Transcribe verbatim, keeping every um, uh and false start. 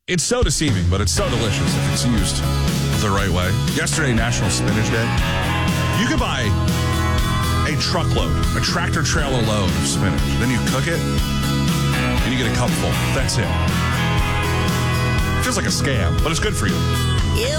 It's so deceiving, but it's so delicious if it's used the right way. Yesterday, National Spinach Day. You could buy a truckload, a tractor trailer load of spinach. Then you cook it, and you get a cup full. That's it. Feels like a scam, but it's good for you.